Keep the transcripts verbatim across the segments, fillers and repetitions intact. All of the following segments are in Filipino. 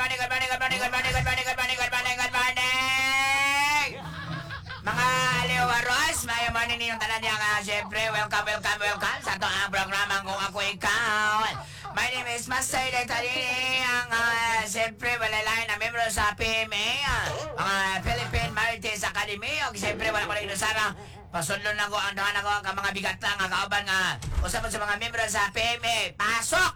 morning, good morning, good morning, good morning, good morning, good morning, good morning, good morning! Mga Leo Aros, may morning ninyong tanan niya nga. Siyempre, welcome, welcome, welcome sa ito ang programa kung ako ikaw. My name is Master Dectalini, ang uh, siyempre walalain na membro sa P M A, uh, mga Philippine Marites Academy. O siyempre, wala ko rin sana pasunod na ko ang dahan ako ang mga bigat lang, ang kauban nga usapon sa mga membro sa P M A. Pasok!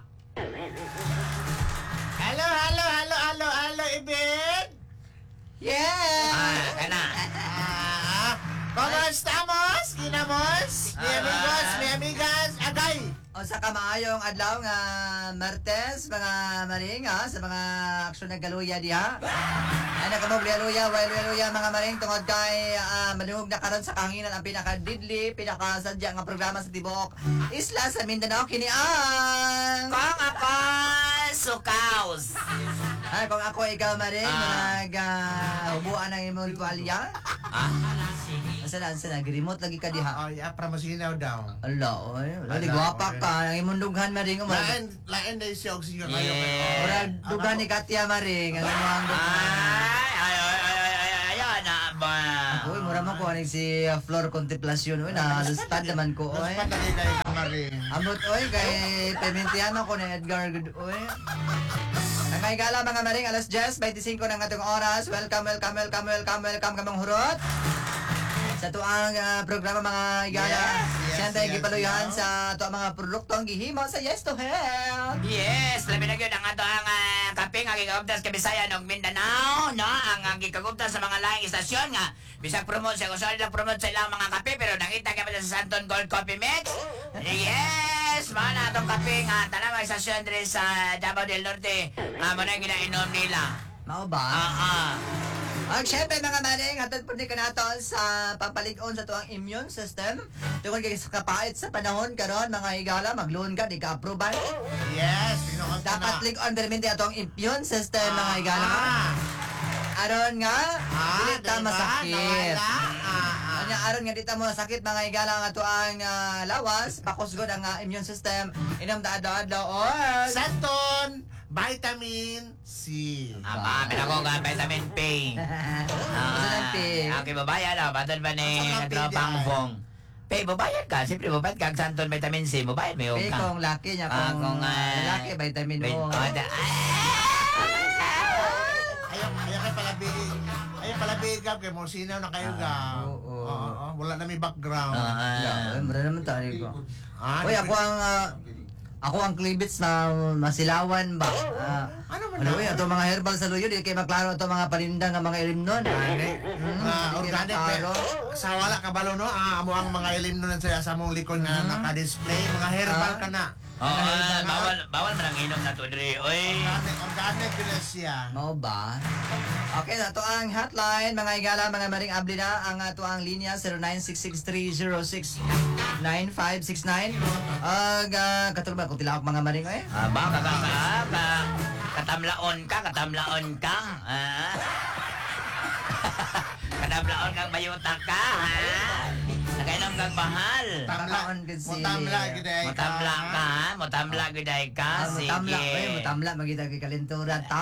Hello, hello, hello, hello, hello, Ibig! Yeah! Ah, kana. Ah, ¿cómo estamos? Ginamos? Mi Ah. amigos, mi amigas, agay! O sa kamaayong adlaw nga Martes, mga maring ha, sa mga aksyon ng galuya diha. Ay nakamog luya, while luya mga maring tungod kay uh, malihog na karon sa kahanginan ang pinaka-didli, pinaka-sadya nga programa sa Tibok Isla sa Mindanao kini ang Kung ako, sukaws. Ay kung ako ikaw maring Ah. nag uh, hubuan ng imong tuwalya. Ah? Asa na, asa na, remote lagi ka diha. Oh, yeah, pramasinaw daw. Ala, oy, wala di Ala, gwapa oy. ka, ang imong dughan maring mo. Lain, lain na siya og siya kayo. Yeah. Ora dughan ni Katia maring, ang imong dughan. Ay, ay, ay, ay, ay, ay, ay, ay, na ba? Uy, mura mo ko aning si uh, Flor Contemplacion. Uy, nalustan naman ko, Mas oy. patali kayo ng maring. Amot, oy, kay Pementiano ko na Edgar Good, oy. Ang may gala mga maring, alas diyes, twenty-five ng atong oras. Welcome, welcome, welcome, welcome, welcome kamang hurot. Sa tuang uh, programa mga igala. Yes, yes, Siyempre, yes, gipaluyan yes. sa tuang mga produkto ang gihimo sa Yes to Health. Yes, labi na yun ang ato ang uh, kaping ang gikaguptas ka Bisaya ng Mindanao, no? Ang ang gikaguptas sa mga laing istasyon nga. Bisag promote siya, kung saan lang promote sa ilang mga kape, pero nakita ka ba sa Santon Gold Coffee Mix? Yes! Mga na itong kape nga, tanang mga istasyon rin sa Davao del Norte, nga mo na yung ginainom nila. Mao ba? Ah, ah. Ang syempre mga maning, hatod po ni ka naton sa pampalig-on sa tuang immune system. Tungkol kay sa kapait sa panahon karon mga higala, mag-loan ka, di ka approval. Yes, pinukas ko na. Dapat click on permente atong immune system mga higala. Ah, Aron nga, ah, dili ta diba? masakit. Nawala. Ah, ah. Anya aron nga di ta mo sakit mga higala nga tuang uh, lawas, pakusgod ang uh, immune system. Inom ta adlaw-adlaw or Santon, vitamin C. Ama, pinako nga vitamin P. Ano lang, P? Okay, babayan na. Batod ba ni Ang mga P tropang diyan. Bong? P, babayan ka. Siyempre, babayad ka. Ang Santon vitamin C, babayad mo yung P ka. kung laki niya, Ah, kung kung, ah, lalaki, vitamin Wait, O. oh, da- Ayaw, ayaw kay palabig. Ayaw palabig ka kay mo sinaw na kayo ga. oo, oo. Oo, oo. Wala na may background. Ah, Ay, mura naman tayo ko. Ah, Uy, di- ako ang ah, ako ang klibits na masilawan ba? Ah, Ano man ano na? uy, ato mga herbal sa luyo, di kayo maklaro ato mga palinda nga mga ilim nun. Organic. Hmm, Ah, di organic. kinakaro. eh. Sa wala ka balo no? Ah, amo ang mga ilim nun sa sa mong likod na naka-display, mga herbal Ah. ka na. Oo, ah, bawal, bawal man ang inom na to, Dre. Oy. Organic, organic yun siya. Mao ba? Okay, na to ang hotline, mga igala, mga maring abli na, ang ato ang linya zero nine six six three zero six nine five six nine. Ag, uh, katulad ba, kung tila ako mga maring, eh? Ah, ba, ka, ka, ka, ka, katamlaon ka, katamlaon ka. Ah. Katamlaon kang bayuta ka, ha? Nakainom kang mahal. Tamlaon gid si- Mutamla gid ay ka. Mutamla ka, ha? Mutamla giday ka. Ah, Sige. mutamla, eh, mutamla, magita kay kalinturan, ta.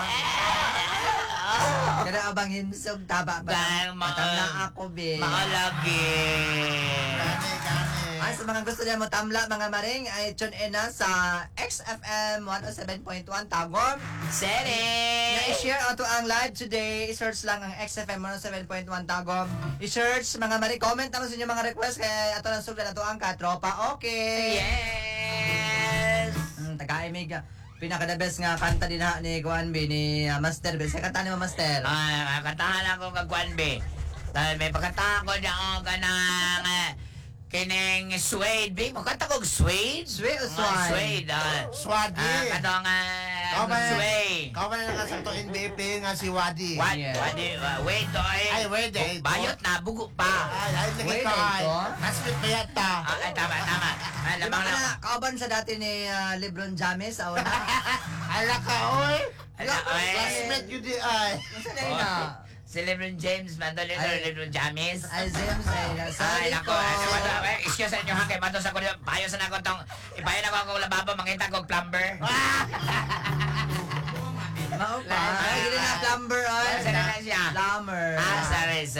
Kada abang hinsog, taba ba? Dahil ma- Matamla ako, be. Makalagi. Gani, gani. Ay, sa mga gusto niya mo tamla, mga maring, ay tune in na sa X F M one oh seven point one Tagum. Seri. Na i-share ato ang live today. I-search lang ang X F M one oh seven point one Tagum. I-search, mga maring, comment naman sa inyo mga request kaya ato lang sugdan ato ang katropa. Okay. Yes. Mm, taga-imig. Pinaka-the best nga kanta din ha ni Kuan B, ni uh, Master B. Sa kanta ni Master. Ah, kantahan ako kag Juan B. Dahil may pagkantahan ko na ka ng uh, kining Suede B. Magkanta ko Suede? Suede o Ah, Swide? Suede. ah. Swadi. Ah, katong Kau uh, ba Suede. Kau ba na sa to N B P nga si Wadi? What? Yeah. What? Uh, wait, oy. Ay, wait, eh. Bayot na, bugo pa. Ay, ay, lagi Wait, ka ay. ito? Nasmit pa yata. Ah, ay, tama, tama. Ay, Di ba lamang ka na. na kauban sa dati ni uh, Lebron James? Sa una? Ala ka, oy. Ala, oy. Classmate yun di ay. Masa na yun ah? Si Lebron James, Mandolin, Ay. Lebron James. Ay, James, ay, Ay, nasali nako, ko. ano ba daw? Eh, excuse sa inyo ha, kay Matos ako, payo sa nako tong, ipayo na ko ako lababo, mangita ko plumber. Mao pa. Ay,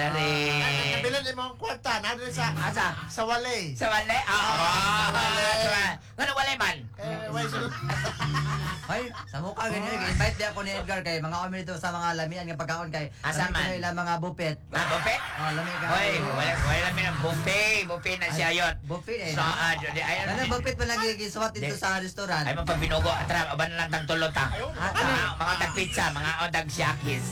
Dari. Kabilan mo ang kwarta, na doon sa Asa? sa walay. Sa wale? Ah, wale. Ngano wale man? Eh, why so? Ay, sa mukha ganyan. Invite di ako ni Edgar kay mga kami dito sa mga lamian ng pagkaon kay. Asa man? Kami ilang mga buffet. Ah, buffet? Oh, lami ka. Hoy, wala wala namin ang buffet. Buffet na siya yun. Buffet eh. So, ah, di ay Ano buffet pa nagigisuwat dito Di- sa restaurant? ay mapabinugo atra aban na lang tag tulot ha. Ah, Mga mga tag pizza, mga odag syakis.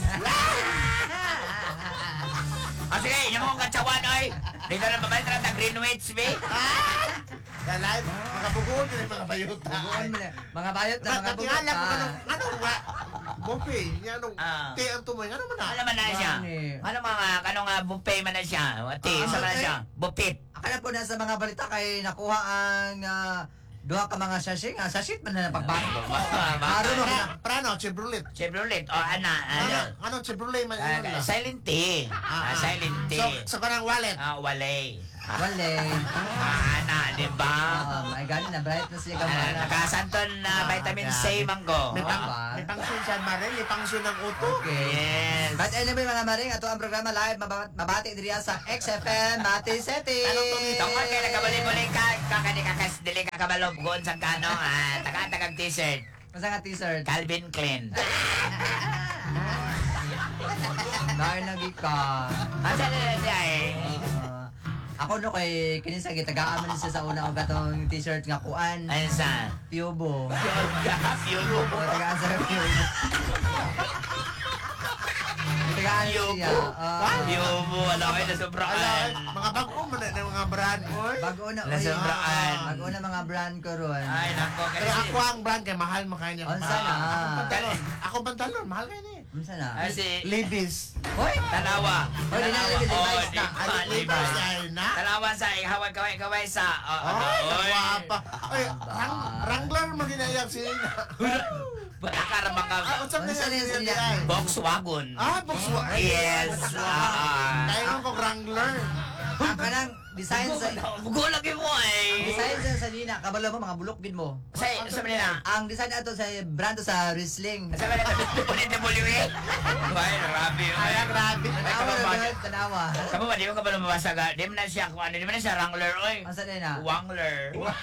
Ah, sige, yung mga katsawan, oy. Dito na babay na tag Greenwich, be. Dalay, mga bugoon din mga bayuta. Bukuan mo na. Mga bayot na mga buffet. Natingala ko kanong ano ba? Buffet, yan anong Ah. te ang tumoy. Ano man na? Ano man na siya? Gani. Ano mga, ano nga buffet man na siya? Ati, Ah, sa man na buffet? siya? Buffet. Akala po na sa mga balita kay nakuha ang ah, duha ka mga sachet. Ang sachet man na pagbago. Aro mo Pra, na. prano, Chevrolet. Chevrolet, o ana, Ano, ano? anong Chevrolet man Ah, yun lang? silent T. Ah, silent T. So, so kanang wallet. Ah, wale. Ah, Wale. ah, ana, di ba? Ah, may gani na bright na siya Ah, kamala. nakasanton na vitamin C, manggo. May, pang, ba? may pangsyon siya, Mare. May pangsyon ng uto. Yes. But anyway mga maring, ato ang programa live maba- mabati diriya sa X F M Mati City. Ano to, Mito? Tungkol kay nagkabali-bali ka, kakani kakas, dili ka kabalo, bugon sa kano, ah, taga-tagang t-shirt. Masa nga t-shirt? Calvin Klein. Dahil lagi ka. Asa na na siya eh? Ah, ako no kay kinisa gitagaan man siya sa una og atong t-shirt nga kuan. Ayun sa? Piobo. Yun. Tagaan sa Piobo. Tagaan siya. Ah, Yubo, alam ko na Ala, sobraan. mga bago mo na ng mga brand, oy. bago na Na sobraan. Bago na mga brand ko ron. Ay, nako. Pero Kasi, ako ang brand kay mahal mo kaya niya. Unsa na? Akong pantalon. Akong pantalon, mahal kayo ni. Unsa na? kasi, Levi's. Hoy, tanawa. Hoy, di na Tanawa. Levi's, Oh, Levi's na. di- Ano, ah, Levi's Levi's. ay na? Tanawa sa ihawag kaway-kaway sa... Oh, Ay, ano, oy. kagwapa. Ay, rang, Wrangler mo ginayang sila. Pagkakarabang ka. Ah, unsa na Unsa na yan yan siya? siya? Volkswagen. Ah, Volkswagen. Yes. Ah. Kaya nga ko Wrangler. ang kanang design sa Bugo lagi mo eh. design sa sa nina kabalo mo mga bulok gid mo. Sa sa manila. Ang design ato sa brand to sa wrestling. Sa manila ulit na W E. Ay, grabe. Ay, grabe. Ay, Tanawa na kababa. ba? Tanawa. Kamu ba, di mo ka ba lumabasa ka? Di mo na siya, kung ano, di mo na siya Wrangler, oy. Ang sa na? Wangler.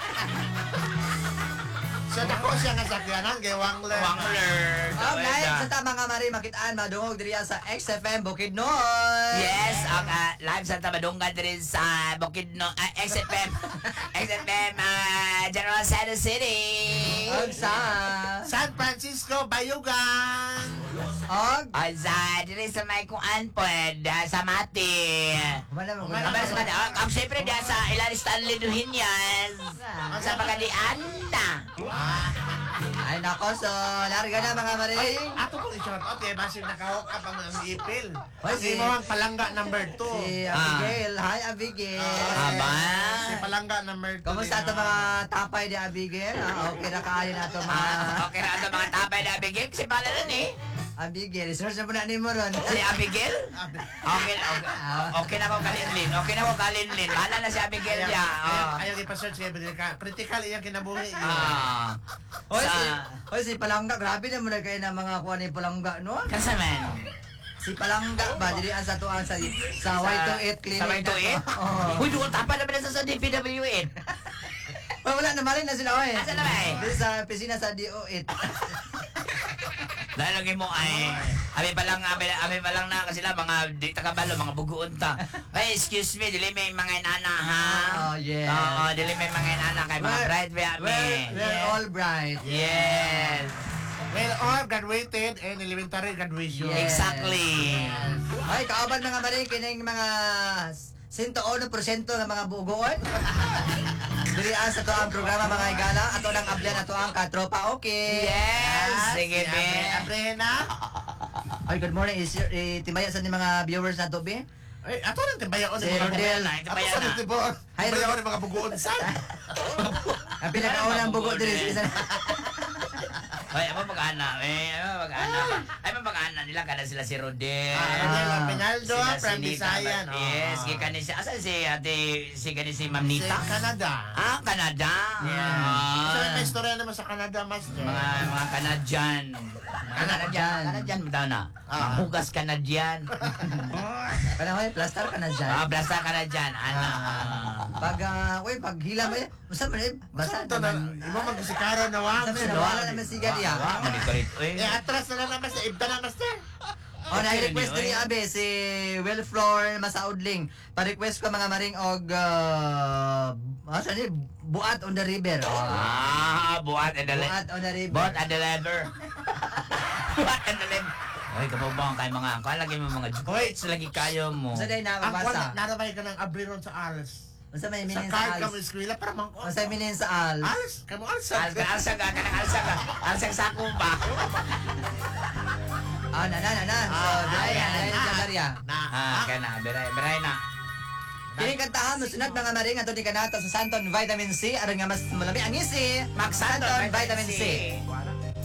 So, dako siya nga sakyanan kay Wrangler. Wangler. Oh, live sa tama nga mari makitaan madungog diriya sa X F M Bukidnon. Yes, ang ah, live sa Tabadungan din sa Bukidnon, uh, X F M, X F M, ah, General Santos City. Og sa San Francisco, Bayugan. og Ay, sa, dili sa may kuan po, ah, sa Mati. wala mo Wala. Ang sa Mati, ang ang siyempre diyan sa Hilary Stanley Duhinyas. Sa Pagadianda. Ay nako so larga na mga mari. Ay, ato ko i-short out kay basin nakahok up ang ang ipil. Ay, Si si- mo ang palangga number two. Si Ah. Abigail, hi Abigail. Aba. Si palangga number two. Kamusta ato mga tapay di Abigail? Ah, okay ra kaayo na ato mga Ah, okay na ito mga tapay na Abigail. Kasi pala nun eh. Abigail. Search na po na ni mo ron. Si Abigail? Okay, okay, okay na ko kalinlin. Okay na ko kalinlin. Bahala na si Abigail Ayaw, niya. ayaw, Oh. ayaw ipa-search kay Bedrika. Critical iyang kinabuhi. Ah. Hoy si, Sa... hoy si Palangga, grabe na mo na kayo na mga kuha ni Palangga, no? Kasa man? Si Palangga ba diri ang sa tuang sa sa Y twenty-eight clinic. Sa Y twenty-eight? Oo. Uy, doon tapa na ba na sa D P W eight? Oh, wala na marin na sila oy. Asa na ba eh? Diri sa opisina sa D O eight. Dahil lagi mo ay, abi pa lang, abi, abi pa lang na kasi lang mga di takabalo, mga buguon ta. Ay, excuse me, dili may mga inana ha? Oh, yes. Oo, dili may mga inana kay mga We're- bride ba me? We're, we're all bright. Yes. Well, all graduated and elementary graduation. Yes. Exactly. Ay, kauban mga marin kining mga one hundred one percent ng mga bugoon. Diri ang sa to ang programa mga igala, ato nang ablan ato ang katropa. Okay. Yes. Sige, Si be. Abre- Abrena. Ay, good morning. Is eh, timaya sa ni mga viewers na to be. Ay, ato rin timbaya ko Si ni mga Rodel. na, Ato itabayan sa na. rin timbaya. Hi, Timbaya ko Rodel. ni mga bugoon sa. Ang pinakaunang bugo diri sa Ay, ano mag-ana? Eh, ano mag-ana ba? Ay, mag-ana nila kada sila si Rodel. Ah, Rodel Pinaldo, Sila from si Nita Visayan. Ba- Yes, Oh. kaya si asa si ate si kani si Ma'am Sa Nita. Canada. Ah, Canada. Yeah. Ah. So, may istorya naman sa Canada, Master. Mga mga Canadian. Mga Canadian, Canadian mo daw na. Ah. Mahugas Canadian. Parang may plaster ka na dyan. Ah, blasta Canadian. Ana. Pag, ah, uy, pag hila mo eh, basta mo eh, basta Basta ito na, naman. iba magsikara na wang. Basta mo nawala naman si Gadi ah. Wa man ikaw ito. Eh, atras na lang naman sa ibta na, Master. Oh, na-request din ni Abe, si Will Floor Masaudling. Pa-request ko mga maring og, uh, asa ni, Buat on the River. Oh. Ah, buhat and the le- Buat on the River. Buhat and the lever. Buhat and the lever. Ay, kapabang kay mga ako. Lagi mo mga joints, lagi kayo mo. Basta din na Ang mabasa. wala, naramay ka ng abriron sa alas. Basta may Sa minin sa card ka mo Als. eskwela para mang... Basta may minin sa Als. Alas, kamo alas. Alsa, alsa ka, kanang alsa ka. Alsang sako pa. Ah, na, na, na, na. So, Ah, Daria, ayan, Daria, ah. Daria. Na, Ah, kaya na, beray, beray na. Kini kantahan mo sunod mga maring ato ni kanata sa Santon Vitamin C aron nga mas malami ang isi. Mag-Santon Vitamin Vitamin C. C.